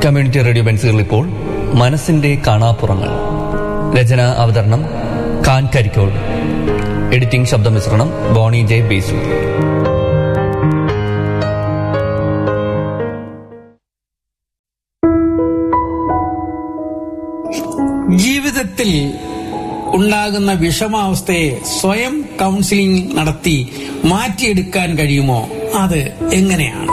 Community radio ബെൻസുകൾ ഇപ്പോൾ മനസ്സിന്റെ കാണാപ്പുറങ്ങൾ. രചന അവതരണം ഖാൻ കരിക്കോട്. എഡിറ്റിംഗ് ശബ്ദമിശ്രണം ബോണി ജെ ബേസു. ജീവിതത്തിൽ ഉണ്ടാകുന്ന വിഷമാവസ്ഥയെ സ്വയം കൗൺസിലിംഗ് നടത്തി മാറ്റിയെടുക്കാൻ കഴിയുമോ? അത് എങ്ങനെയാണ്?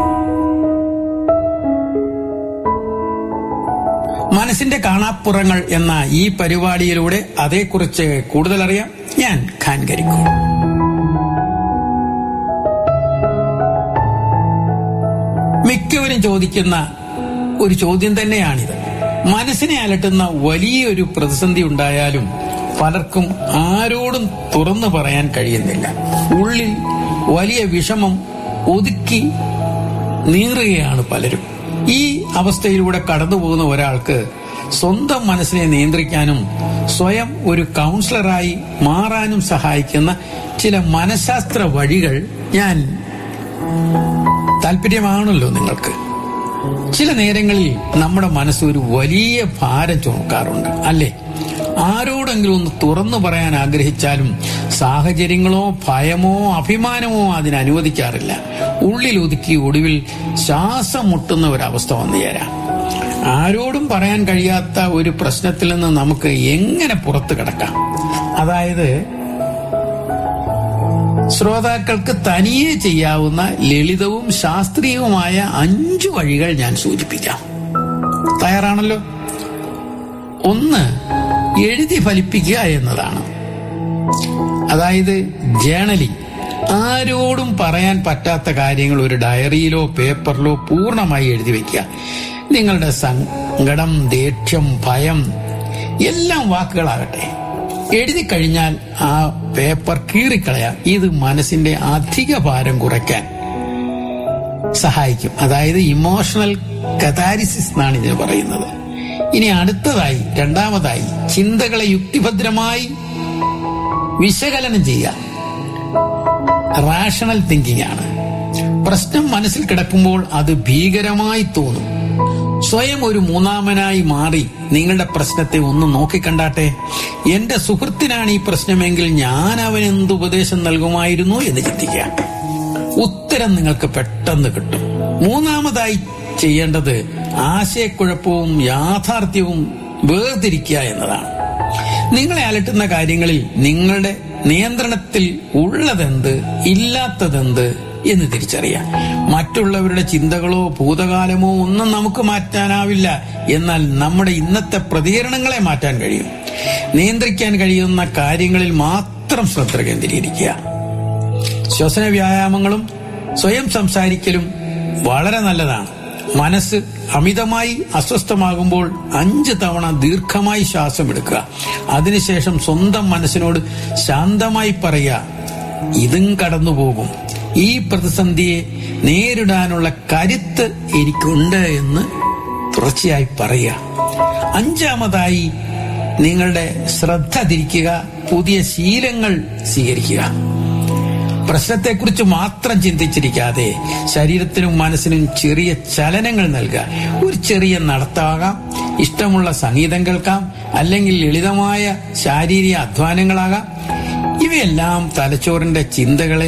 മനസ്സിന്റെ കാണാപ്പുറങ്ങൾ എന്ന ഈ പരിപാടിയിലൂടെ അതേക്കുറിച്ച് കൂടുതൽ അറിയാം. ഞാൻ ഖാൻ കരിക്കോട്. മിക്കവരും ചോദിക്കുന്ന ഒരു ചോദ്യം തന്നെയാണിത്. മനസ്സിനെ അലട്ടുന്ന വലിയൊരു പ്രതിസന്ധി ഉണ്ടായാലും പലർക്കും ആരോടും തുറന്നു പറയാൻ കഴിയുന്നില്ല. ഉള്ളിൽ വലിയ വിഷമം ഒതുക്കി നീറുകയാണ് പലരും. ഈ അവസ്ഥയിലൂടെ കടന്നു പോകുന്ന ഒരാൾക്ക് സ്വന്തം മനസ്സിനെ നിയന്ത്രിക്കാനും സ്വയം ഒരു കൗൺസിലറായി മാറാനും സഹായിക്കുന്ന ചില മനഃശാസ്ത്ര വഴികൾ ഞാൻ താല്പര്യമാണല്ലോ നിങ്ങൾക്ക്. ചില നേരങ്ങളിൽ നമ്മുടെ മനസ്സ് ഒരു വലിയ ഭാരം ചുമക്കാറുണ്ട്, അല്ലേ? ആരോടെങ്കിലും ഒന്ന് തുറന്നു പറയാൻ ആഗ്രഹിച്ചാലും സാഹചര്യങ്ങളോ ഭയമോ അഭിമാനമോ അതിനനുവദിക്കാറില്ല. ഉള്ളിൽ ഒതുക്കി ഒടുവിൽ ശ്വാസം മുട്ടുന്ന ഒരവസ്ഥ വന്നു ചേരാം. ആരോടും പറയാൻ കഴിയാത്ത ഒരു പ്രശ്നത്തിൽ നിന്ന് നമുക്ക് എങ്ങനെ പുറത്തു കിടക്കാം? അതായത് ശ്രോതാക്കൾക്ക് തനിയെ ചെയ്യാവുന്ന ലളിതവും ശാസ്ത്രീയവുമായ 5 വഴികൾ ഞാൻ സൂചിപ്പിക്കാം. തയ്യാറാണല്ലോ? 1. എഴുതി ഫലിപ്പിക്കുക എന്നതാണ്. അതായത് ജേണലിംഗ്. ആരോടും പറയാൻ പറ്റാത്ത കാര്യങ്ങൾ ഒരു ഡയറിയിലോ പേപ്പറിലോ പൂർണ്ണമായി എഴുതി വെക്കുക. നിങ്ങളുടെ സങ്കടം, ദേഷ്യം, ഭയം എല്ലാം വാക്കുകളാകട്ടെ. എഴുതി കഴിഞ്ഞാൽ ആ പേപ്പർ കീറിക്കളയാം. ഇത് മനസ്സിന്റെ അധിക ഭാരം കുറയ്ക്കാൻ സഹായിക്കും. അതായത് ഇമോഷണൽ കഥാരിസിസ് എന്നാണ് ഇതിന് പറയുന്നത്. ഇനി അടുത്തതായി, 2ാമതായി, ചിന്തകളെ യുക്തിഭദ്രമായി വിശകലനം ചെയ്യുക. റാഷണൽ തിങ്കിങ് ആണ്. പ്രശ്നം മനസ്സിൽ കിടക്കുമ്പോൾ അത് ഭീകരമായി തോന്നും. സ്വയം ഒരു മൂന്നാമനായി മാറി നിങ്ങളുടെ പ്രശ്നത്തെ ഒന്ന് നോക്കിക്കണ്ടാട്ടെ. എന്റെ സുഹൃത്തിനാണ് ഈ പ്രശ്നമെങ്കിൽ ഞാൻ അവന് എന്ത് ഉപദേശം നൽകുമായിരുന്നു എന്ന് ചിന്തിക്കുക. ഉത്തരം നിങ്ങൾക്ക് പെട്ടെന്ന് കിട്ടും. 3ാമതായി ചെയ്യേണ്ടത് ആശയക്കുഴപ്പവും യാഥാർത്ഥ്യവും വേർതിരിക്കുക എന്നതാണ്. നിങ്ങളെ അലട്ടുന്ന കാര്യങ്ങളിൽ നിങ്ങളുടെ നിയന്ത്രണത്തിൽ ഉള്ളതെന്ത്, ഇല്ലാത്തതെന്ത് എന്ന് തിരിച്ചറിയാം. മറ്റുള്ളവരുടെ ചിന്തകളോ ഭൂതകാലമോ ഒന്നും നമുക്ക് മാറ്റാനാവില്ല. എന്നാൽ നമ്മുടെ ഇന്നത്തെ പ്രതികരണങ്ങളെ മാറ്റാൻ കഴിയും. നിയന്ത്രിക്കാൻ കഴിയുന്ന കാര്യങ്ങളിൽ മാത്രം ശ്രദ്ധ കേന്ദ്രീകരിക്കുക. ശ്വസന വ്യായാമങ്ങളും സ്വയം സംസാരിക്കലും വളരെ നല്ലതാണ്. മനസ്സ് അമിതമായി അസ്വസ്ഥമാകുമ്പോൾ 5 തവണ ദീർഘമായി ശ്വാസം എടുക്കുക. അതിനുശേഷം സ്വന്തം മനസ്സിനോട് ശാന്തമായി പറയുക, ഇതും കടന്നുപോകും. ഈ പ്രതിസന്ധിയെ നേരിടാനുള്ള കരുത്ത് എനിക്കുണ്ട് എന്ന് തുടർച്ചയായി പറയുക. 5ാമതായി നിങ്ങളുടെ ശ്രദ്ധ തിരിക്കുക. പുതിയ ശീലങ്ങൾ സ്വീകരിക്കുക. പ്രശ്നത്തെക്കുറിച്ച് മാത്രം ചിന്തിച്ചിരിക്കാതെ ശരീരത്തിനും മനസ്സിനും ചെറിയ ചലനങ്ങൾ നൽകുക. ഒരു ചെറിയ നടത്തമാകാം, ഇഷ്ടമുള്ള സംഗീതം കേൾക്കാം, അല്ലെങ്കിൽ ലളിതമായ ശാരീരിക അധ്വാനങ്ങളാകാം. ഇവയെല്ലാം തലച്ചോറിന്റെ ചിന്തകളെ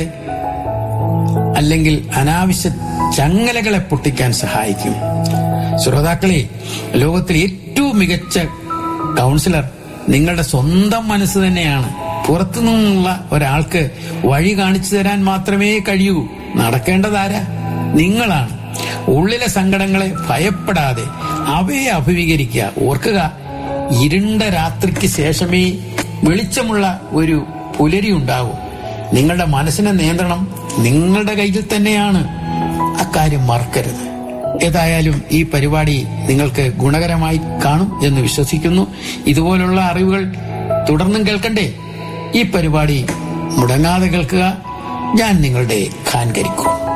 അല്ലെങ്കിൽ അനാവശ്യ ചങ്ങലകളെ പൊട്ടിക്കാൻ സഹായിക്കും. ശ്രോതാക്കളെ, ലോകത്തിലെ ഏറ്റവും മികച്ച കൗൺസിലർ നിങ്ങളുടെ സ്വന്തം മനസ്സ് തന്നെയാണ്. പുറത്തുനിന്നുള്ള ഒരാൾക്ക് വഴി കാണിച്ചു തരാൻ മാത്രമേ കഴിയൂ. നടക്കേണ്ടതാരാ? നിങ്ങളാണ്. ഉള്ളിലെ സങ്കടങ്ങളെ ഭയപ്പെടാതെ അവയെ അഭിമുഖീകരിക്കുക. ഓർക്കുക, ഇരുണ്ട രാത്രിക്ക് ശേഷമേ വെളിച്ചമുള്ള ഒരു പുലരി ഉണ്ടാകൂ. നിങ്ങളുടെ മനസ്സിന്റെ നിയന്ത്രണം നിങ്ങളുടെ കയ്യിൽ തന്നെയാണ്. അക്കാര്യം മറക്കരുത്. ഏതായാലും ഈ പരിപാടി നിങ്ങൾക്ക് ഗുണകരമായി കാണും എന്ന് വിശ്വസിക്കുന്നു. ഇതുപോലുള്ള അറിവുകൾ തുടർന്നും കേൾക്കണ്ടേ? ഈ പരിപാടി മുടങ്ങാതെ കേൾക്കുക. ഞാൻ നിങ്ങളുടെ ഖാൻ കരിക്കോട്.